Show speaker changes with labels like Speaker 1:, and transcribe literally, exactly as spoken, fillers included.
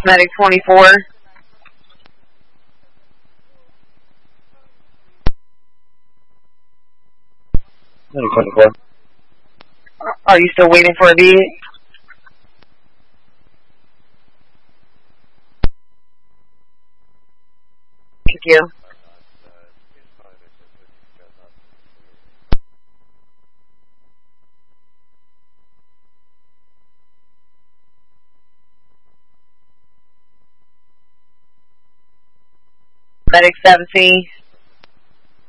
Speaker 1: Medic twenty-four.
Speaker 2: Medic twenty-four.
Speaker 1: Are you still waiting for a beat? Thank you. Medic seventeen.